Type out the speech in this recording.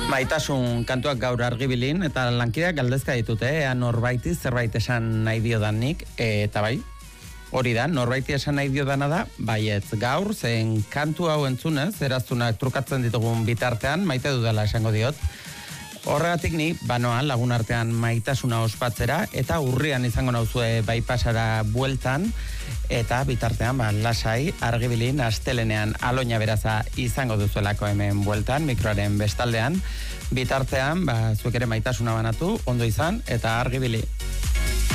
Maitasun kantuak gaur argibilin eta lankideak galdezka ditute, norbaiti zerbait esan nahi diodanik, eta bai, hori da, norbaiti esan nahi diodana da, baietz gaur, zen kantu hau entzunez, eraztunak trukatzen ditugun bitartean, maite dudala esango diot. Horregatik ni, banoa lagun artean maitasuna ospatzera, eta urrian izango nauzue baipasara bueltan, eta bitartean, lasai, argibilin, astelenean aloina beraza izango duzuelako hemen bueltan, mikroaren bestaldean, bitartean, zuek ere maitasuna banatu, ondo izan, eta argibili.